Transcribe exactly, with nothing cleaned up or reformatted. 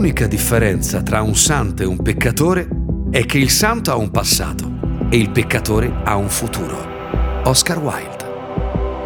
L'unica differenza tra un santo e un peccatore è che il santo ha un passato e il peccatore ha un futuro. Oscar Wilde.